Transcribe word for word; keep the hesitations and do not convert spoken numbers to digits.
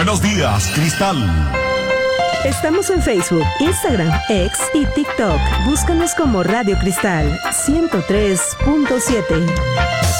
Buenos días, Cristal. Estamos en Facebook, Instagram, X y TikTok. Búscanos como Radio Cristal ciento tres punto siete.